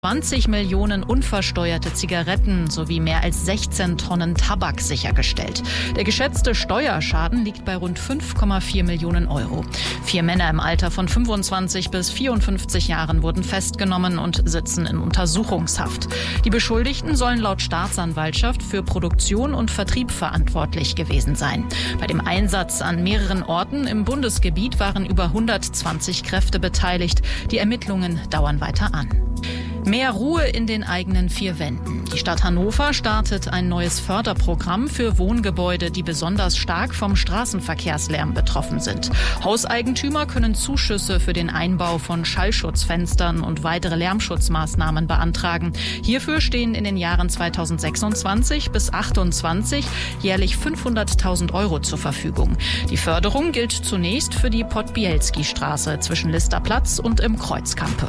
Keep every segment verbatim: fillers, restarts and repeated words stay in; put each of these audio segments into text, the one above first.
zwanzig Millionen unversteuerte Zigaretten sowie mehr als sechzehn Tonnen Tabak sichergestellt. Der geschätzte Steuerschaden liegt bei rund fünf Komma vier Millionen Euro. Vier Männer im Alter von fünfundzwanzig bis vierundfünfzig Jahren wurden festgenommen und sitzen in Untersuchungshaft. Die Beschuldigten sollen laut Staatsanwaltschaft für Produktion und Vertrieb verantwortlich gewesen sein. Bei dem Einsatz an mehreren Orten im Bundesgebiet waren über hundertzwanzig Kräfte beteiligt. Die Ermittlungen dauern weiter an. Mehr Ruhe in den eigenen vier Wänden. Die Stadt Hannover startet ein neues Förderprogramm für Wohngebäude, die besonders stark vom Straßenverkehrslärm betroffen sind. Hauseigentümer können Zuschüsse für den Einbau von Schallschutzfenstern und weitere Lärmschutzmaßnahmen beantragen. Hierfür stehen in den Jahren zweitausendsechsundzwanzig bis achtundzwanzig jährlich fünfhunderttausend Euro zur Verfügung. Die Förderung gilt zunächst für die Podbielski-Straße zwischen Listerplatz und im Kreuzkampe.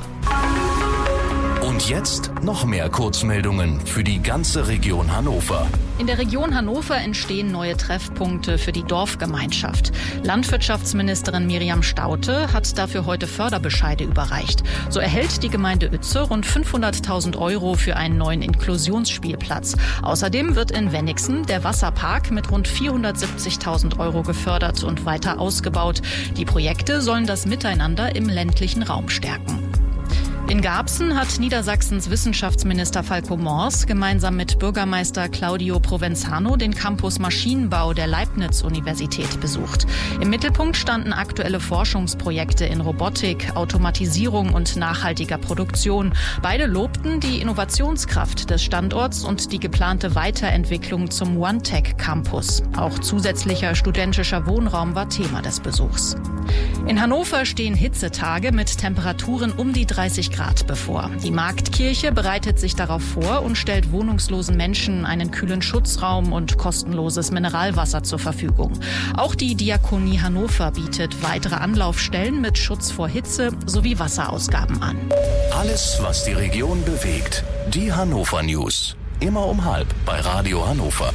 Und jetzt noch mehr Kurzmeldungen für die ganze Region Hannover. In der Region Hannover entstehen neue Treffpunkte für die Dorfgemeinschaft. Landwirtschaftsministerin Miriam Staudte hat dafür heute Förderbescheide überreicht. So erhält die Gemeinde Uetze rund fünfhunderttausend Euro für einen neuen Inklusionsspielplatz. Außerdem wird in Wennigsen der Wasserpark mit rund vierhundertsiebzigtausend Euro gefördert und weiter ausgebaut. Die Projekte sollen das Miteinander im ländlichen Raum stärken. In Garbsen hat Niedersachsens Wissenschaftsminister Falco Mors gemeinsam mit Bürgermeister Claudio Provenzano den Campus Maschinenbau der Leibniz-Universität besucht. Im Mittelpunkt standen aktuelle Forschungsprojekte in Robotik, Automatisierung und nachhaltiger Produktion. Beide lobten die Innovationskraft des Standorts und die geplante Weiterentwicklung zum OneTech-Campus. Auch zusätzlicher studentischer Wohnraum war Thema des Besuchs. In Hannover stehen Hitzetage mit Temperaturen um die dreißig Grad bevor. Die Marktkirche bereitet sich darauf vor und stellt wohnungslosen Menschen einen kühlen Schutzraum und kostenloses Mineralwasser zur Verfügung. Auch die Diakonie Hannover bietet weitere Anlaufstellen mit Schutz vor Hitze sowie Wasserausgaben an. Alles, was die Region bewegt. Die Hannover News. Immer um halb bei Radio Hannover.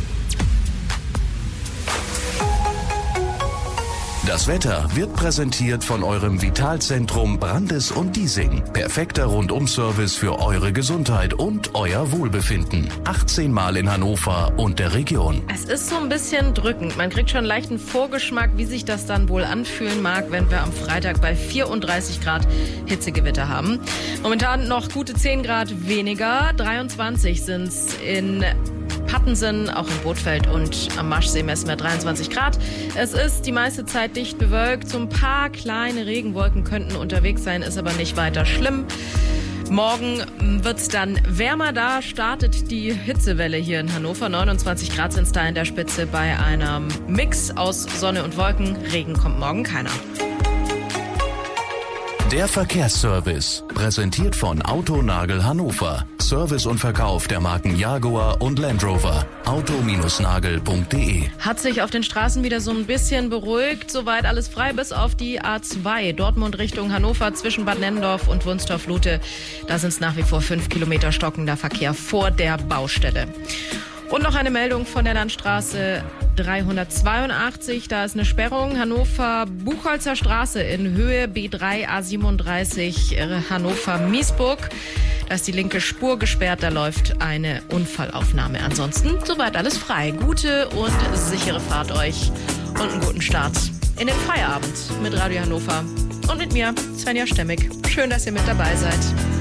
Das Wetter wird präsentiert von eurem Vitalzentrum Brandes und Diesing. Perfekter Rundum-Service für eure Gesundheit und euer Wohlbefinden. achtzehn Mal in Hannover und der Region. Es ist so ein bisschen drückend. Man kriegt schon einen leichten Vorgeschmack, wie sich das dann wohl anfühlen mag, wenn wir am Freitag bei vierunddreißig Grad Hitzegewitter haben. Momentan noch gute zehn Grad weniger. dreiundzwanzig sind es in Pattensen, auch in Bothfeld und am Maschsee messen wir dreiundzwanzig Grad. Es ist die meiste Zeit dicht bewölkt. So ein paar kleine Regenwolken könnten unterwegs sein, ist aber nicht weiter schlimm. Morgen wird es dann wärmer. Da startet die Hitzewelle hier in Hannover. neunundzwanzig Grad sind es da in der Spitze bei einem Mix aus Sonne und Wolken. Regen kommt morgen keiner. Der Verkehrsservice, präsentiert von Autonagel Hannover. Service und Verkauf der Marken Jaguar und Land Rover. auto nagel punkt de. Hat sich auf den Straßen wieder so ein bisschen beruhigt. Soweit alles frei bis auf die A zwei. Dortmund Richtung Hannover zwischen Bad Nennendorf und Wunstorf-Lute. Da sind es nach wie vor fünf Kilometer stockender Verkehr vor der Baustelle. Und noch eine Meldung von der Landstraße dreihundertzweiundachtzig. Da ist eine Sperrung. Hannover-Buchholzer Straße in Höhe B drei A siebenunddreißig Hannover-Miesburg. Da ist die linke Spur gesperrt. Da läuft eine Unfallaufnahme. Ansonsten soweit alles frei. Gute und sichere Fahrt euch und einen guten Start in den Feierabend mit Radio Hannover. Und mit mir, Svenja Stemmig. Schön, dass ihr mit dabei seid.